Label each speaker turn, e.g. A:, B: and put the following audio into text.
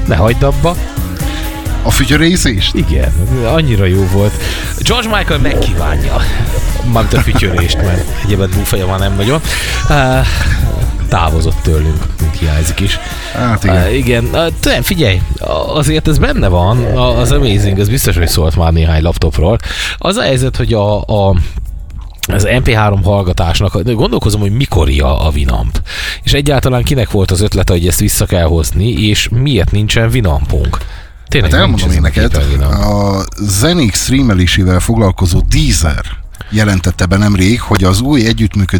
A: ne hagyd abba.
B: A fütyörészést?
A: Igen, annyira jó volt. George Michael megkívánja mármint a fütyörést, mert egyébként búfaja van nem nagyon. Távozott tőlünk, mint hiányzik is.
B: Hát igen.
A: Igen, figyelj, azért ez benne van, az Amazing, ez biztos, hogy szólt már néhány laptopról. Az a helyzet, hogy az MP3 hallgatásnak, gondolkozom, hogy mikorja a Winamp. És egyáltalán kinek volt az ötlete, hogy ezt vissza kell hozni, és miért nincsen Winampunk? Tényleg
B: hát elmondom én neked, a zenék streamelésével foglalkozó Deezer jelentette be nemrég, hogy az új együttműködés